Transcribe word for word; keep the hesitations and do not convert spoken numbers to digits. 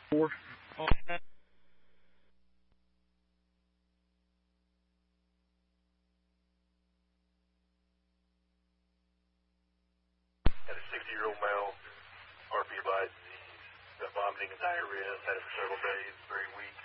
Four. Had a sixty-year-old male, R P V disease, got vomiting and diarrhea, had it for several days, very weak.